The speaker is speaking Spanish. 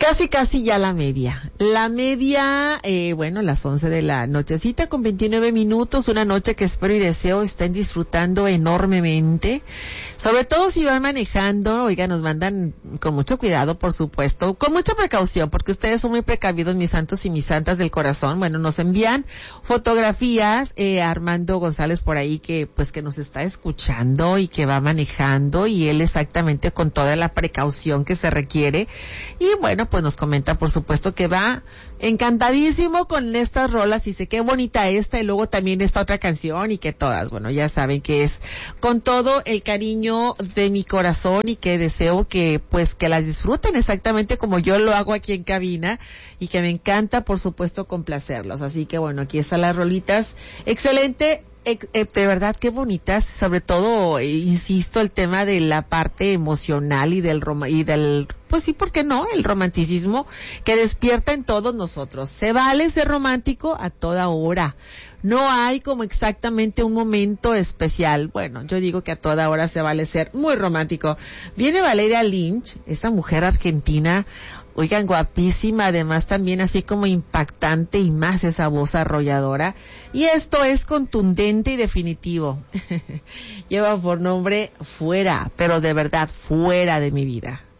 Casi ya la media. Bueno, las 11 de la nochecita con 29 minutos, una noche que espero y deseo estén disfrutando enormemente. Sobre todo si van manejando, oiga, nos mandan con mucho cuidado, por supuesto, con mucha precaución, porque ustedes son muy precavidos, mis santos y mis santas del corazón. Bueno, nos envían fotografías, Armando González por ahí que nos está escuchando y que va manejando, y él exactamente con toda la precaución que se requiere. Y bueno, pues nos comenta, por supuesto, que va encantadísimo con estas rolas, y dice qué bonita esta, y luego también esta otra canción, y que todas, bueno, ya saben que es con todo el cariño de mi corazón, y que deseo que las disfruten exactamente como yo lo hago aquí en cabina, y que me encanta, por supuesto, complacerlos. Así que bueno, aquí están las rolitas. Excelente. De verdad, qué bonitas, sobre todo, insisto, el tema de la parte emocional y del, pues sí, ¿por qué no? El romanticismo que despierta en todos nosotros. Se vale ser romántico a toda hora. No hay como exactamente un momento especial. Bueno, yo digo que a toda hora se vale ser muy romántico. Viene Valeria Lynch, esa mujer argentina, oigan, guapísima, además también así como impactante, y más esa voz arrolladora. Y esto es contundente y definitivo. Lleva por nombre Fuera, pero de verdad, fuera de mi vida.